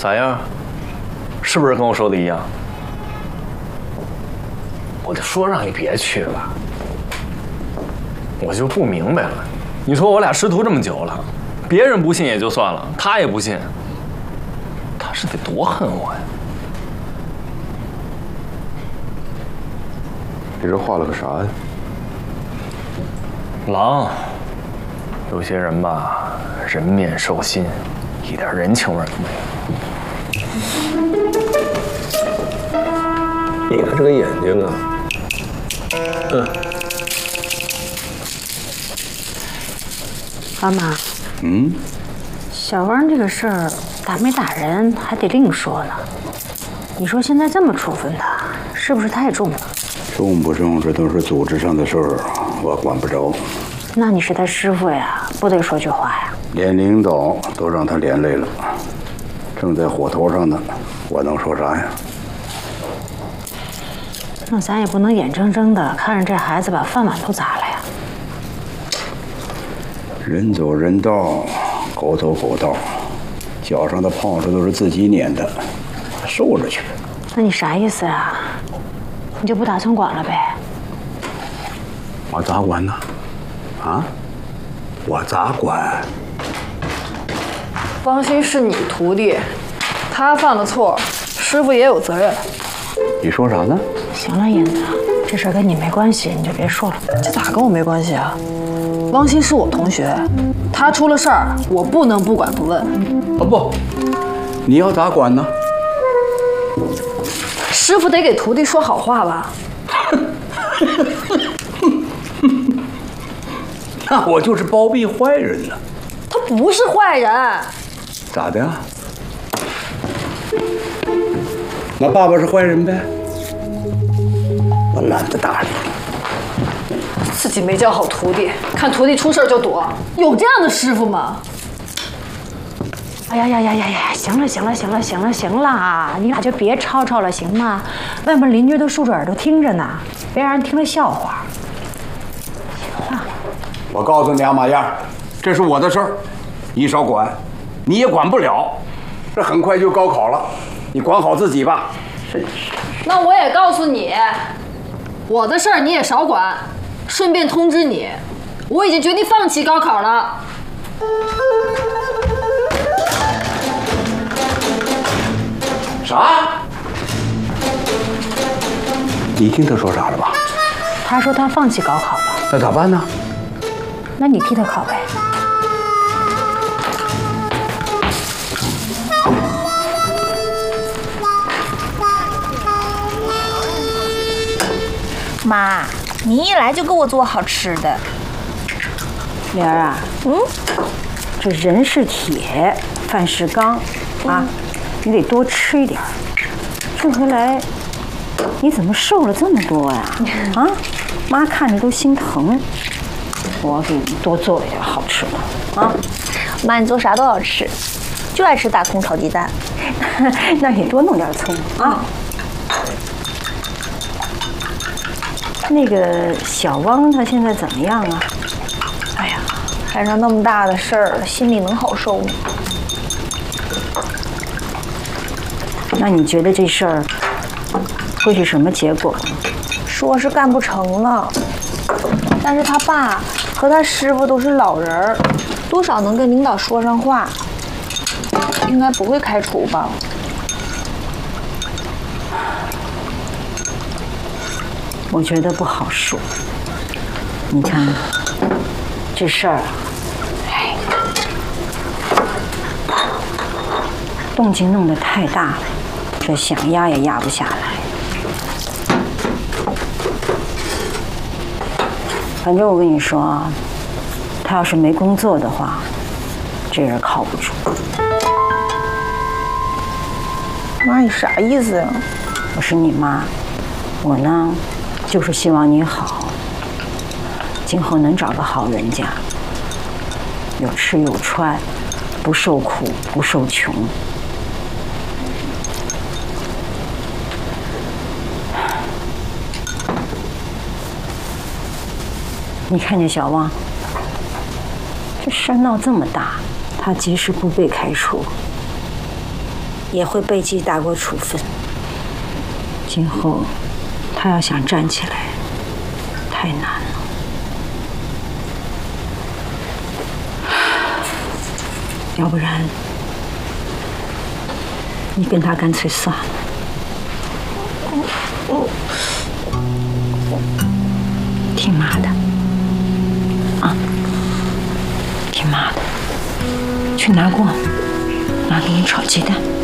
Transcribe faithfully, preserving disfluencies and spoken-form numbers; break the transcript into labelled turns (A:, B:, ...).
A: 咋样？是不是跟我说的一样？我就说让你别去了，我就不明白了。你说我俩师徒这么久了，别人不信也就算了，他也不信，他是得多恨我呀！
B: 你这画了个啥呀？
A: 狼，有些人吧，人面兽心，一点人情味都没有。
B: 你看这个眼睛啊，嗯。
C: 妈妈，
B: 嗯，
C: 小汪这个事儿打没打人还得另说呢。你说现在这么处分他，是不是太重了？
B: 重不重，这都是组织上的事儿，我管不着。
C: 那你是他师傅呀，不得说句话呀？
B: 连领导都让他连累了，正在火头上呢，我能说啥呀？
C: 那咱也不能眼睁睁的看着这孩子把饭碗都砸了呀。
B: 人走人道，狗走狗道，脚上的泡子都是自己撵的，受着去。
C: 那你啥意思啊？你就不打算管了呗？
B: 我咋管呢？啊？我咋管？
D: 汪鑫是你徒弟，他犯了错，师傅也有责任。
B: 你说啥呢？
C: 行了，银子，这事儿跟你没关系，你就别说了。
D: 这咋跟我没关系啊？汪鑫是我同学，他出了事儿，我不能不管不问。
B: 哦不，你要咋管呢？
D: 师傅得给徒弟说好话吧？
B: 那我就是包庇坏人呢。
D: 他不是坏人。
B: 咋的呀？那爸爸是坏人呗？我懒得搭理你。
D: 自己没教好徒弟，看徒弟出事就躲，有这样的师傅吗？
C: 哎呀呀呀呀呀！行了行了行了行了行了，你俩就别吵吵了，行吗？外面邻居都竖着耳朵听着呢，别让人听了笑话。行了，
B: 我告诉你啊，马燕，这是我的事儿，你少管，你也管不了。这很快就高考了，你管好自己吧。
D: 那我也告诉你，我的事儿你也少管。顺便通知你，我已经决定放弃高考了。
B: 啥？你听他说啥了吧？
C: 他说他放弃高考了。
B: 那咋办呢？
C: 那你替他考呗。
E: 妈，你一来就给我做好吃的。
C: 莲儿啊，嗯，这人是铁，饭是钢，啊，你得多吃一点。这回来，你怎么瘦了这么多呀？啊，妈看着都心疼。我给你多做一点好吃的啊。
E: 妈，你做啥都好吃，就爱吃大葱炒鸡蛋。
C: 那你多弄点葱啊。那个小汪他现在怎么样啊？
E: 哎呀，摊上那么大的事儿，心里能好受吗？
C: 那你觉得这事儿会是什么结果呢？
E: 说是干不成了，但是他爸和他师傅都是老人儿，多少能跟领导说上话，应该不会开除吧？
C: 我觉得不好说。你看，这事儿，哎，动静弄得太大了，这想压也压不下来。反正我跟你说啊，他要是没工作的话，这人靠不住。
E: 妈，你啥意思呀？
C: 我是你妈，我呢，就是希望你好，今后能找个好人家，有吃有穿，不受苦不受穷。你看见小汪，这事儿闹这么大，他即使不被开除， 也会被记打过处分。今后他要想站起来，太难了。要不然，你跟他干脆算了。听妈的，啊，听妈的，去拿锅，妈给你炒鸡蛋。